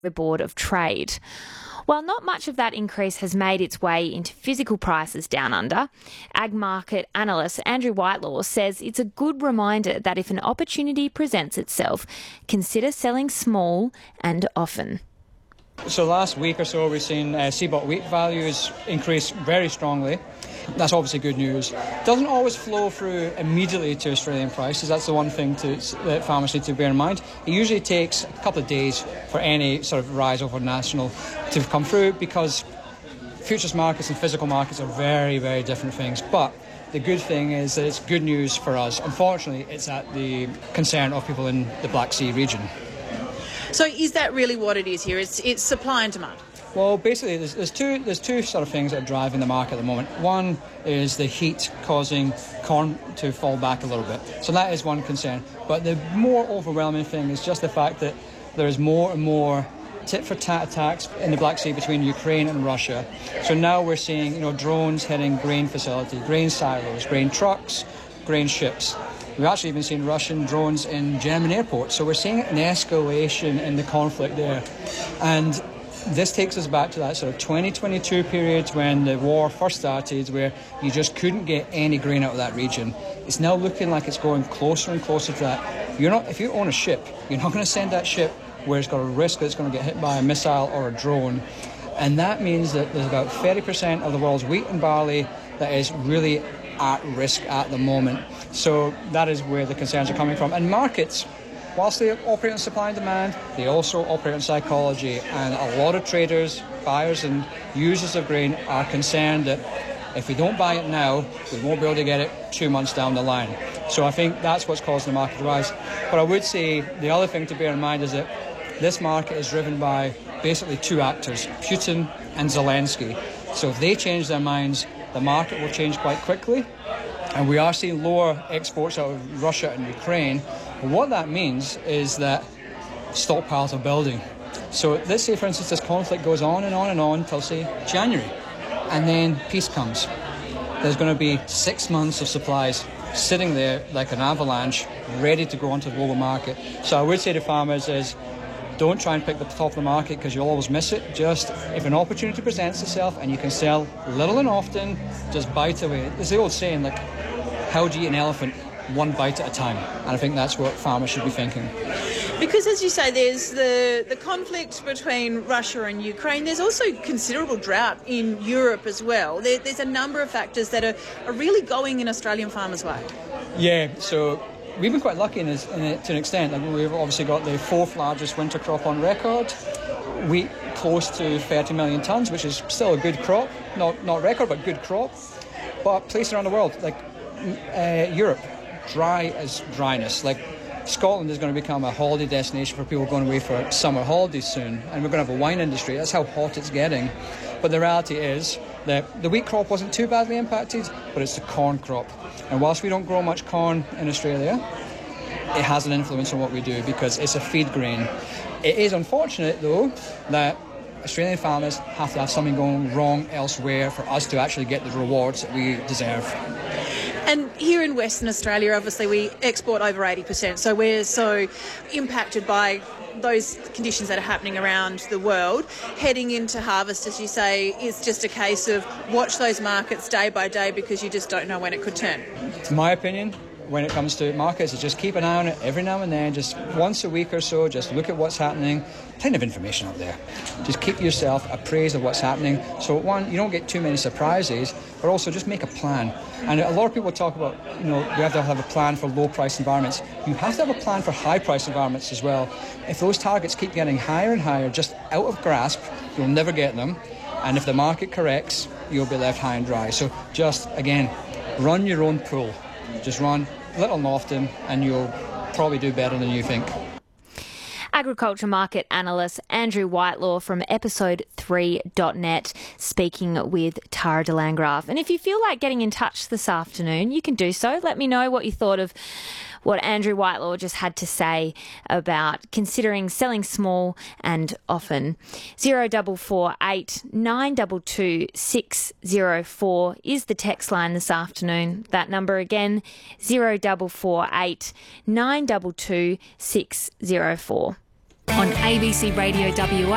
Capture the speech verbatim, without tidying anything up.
the Board of Trade. While not much of that increase has made its way into physical prices down under, ag market analyst Andrew Whitelaw says it's a good reminder that if an opportunity presents itself, consider selling small and often. So last week or so we've seen uh, C B O T wheat values increase very strongly. That's obviously good news. Doesn't always flow through immediately to Australian prices. That's the one thing to, that farmers need to bear in mind. It usually takes a couple of days for any sort of rise over national to come through, because futures markets and physical markets are very, very different things. But the good thing is that it's good news for us. Unfortunately, it's at the concern of people in the Black Sea region. So is that really what it is here? It's, it's supply and demand? Well, basically, there's, there's two there's two sort of things that are driving the market at the moment. One is the heat causing corn to fall back a little bit. So that is one concern. But the more overwhelming thing is just the fact that there is more and more tit-for-tat attacks in the Black Sea between Ukraine and Russia. So now we're seeing, you know, drones hitting grain facilities, grain silos, grain trucks, grain ships. We've actually even seen Russian drones in German airports. So we're seeing an escalation in the conflict there. And this takes us back to that sort of twenty twenty-two period when the war first started, where you just couldn't get any grain out of that region. It's now looking like it's going closer and closer to that. You're not, if you own a ship, you're not going to send that ship where it's got a risk that it's going to get hit by a missile or a drone. And that means that there's about thirty percent of the world's wheat and barley that is really at risk at the moment. So that is where the concerns are coming from. And markets, whilst they operate on supply and demand, they also operate on psychology. And a lot of traders, buyers and users of grain are concerned that if we don't buy it now, we won't be able to get it two months down the line. So I think that's what's causing the market to rise. But I would say the other thing to bear in mind is that this market is driven by basically two actors, Putin and Zelensky. So if they change their minds, the market will change quite quickly. And we are seeing lower exports out of Russia and Ukraine. What that means is that stockpiles are building. So let's say, for instance, this conflict goes on and on and on until, say, January, and then peace comes. There's going to be six months of supplies sitting there like an avalanche, ready to go onto the global market. So I would say to farmers is, don't try and pick the top of the market because you'll always miss it. Just, if an opportunity presents itself and you can sell little and often, just bite away. There's the old saying, like, how do you eat an elephant? One bite at a time. And I think that's what farmers should be thinking. Because, as you say, there's the, the conflict between Russia and Ukraine. There's also considerable drought in Europe as well. There, there's a number of factors that are, are really going in Australian farmers' way. Yeah, so we've been quite lucky in, this, in it, to an extent. Like, we've obviously got the fourth largest winter crop on record. Wheat close to thirty million tonnes, which is still a good crop. Not, not record, but good crop. But places around the world, like uh, Europe, dry as dryness. Like, Scotland is going to become a holiday destination for people going away for summer holidays soon, and we're going to have a wine industry. That's how hot it's getting. But the reality is that the wheat crop wasn't too badly impacted, but it's the corn crop. And whilst we don't grow much corn in Australia, it has an influence on what we do because it's a feed grain. It is unfortunate, though, that Australian farmers have to have something going wrong elsewhere for us to actually get the rewards that we deserve. And here in Western Australia, obviously, we export over eighty percent, so we're so impacted by those conditions that are happening around the world. Heading into harvest, as you say, is just a case of watch those markets day by day because you just don't know when it could turn. In my opinion, when it comes to markets, is just keep an eye on it every now and then, just once a week or so, just look at what's happening. Plenty of information up there. Just keep yourself appraised of what's happening. So one, you don't get too many surprises, but also just make a plan. And a lot of people talk about, you know, you have to have a plan for low price environments. You have to have a plan for high price environments as well. If those targets keep getting higher and higher, just out of grasp, you'll never get them. And if the market corrects, you'll be left high and dry. So just, again, run your own pool. Just run little and often, and you'll probably do better than you think. Agriculture market analyst Andrew Whitelaw from episode three dot net speaking with Tara de Landgraf. And if you feel like getting in touch this afternoon, you can do so. Let me know what you thought of what Andrew Whitelaw just had to say about considering selling small and often. zero four four eight nine two two six zero four is the text line this afternoon. That number again, zero four four eight nine two two six zero four. On A B C Radio W A.